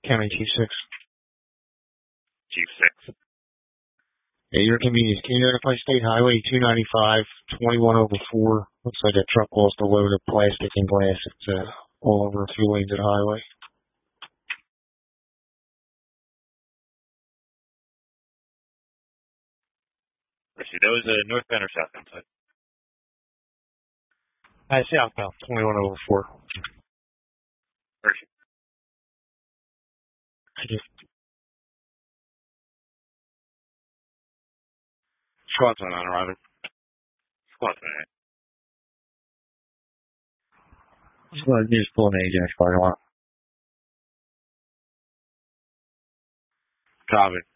County Chief 6. Chief 6. Yeah, your convenience. Can you notify State Highway 295, 21 over 4? Looks like a truck lost a load of plastic and glass. It's all over a few lanes of the highway. Richie, that was northbound or southbound side? Southbound, 21 over 4. Richie. Squad's on arriving. Squad's on it. Squad just pulling Ajax parking lot. Copy.